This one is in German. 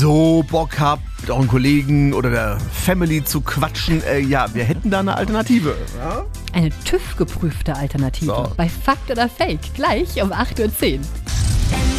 so Bock habt, mit euren Kollegen oder der Family zu quatschen, wir hätten da eine Alternative. Ja? Eine TÜV-geprüfte Alternative. So. Bei Fakt oder Fake, gleich um 8:10 Uhr.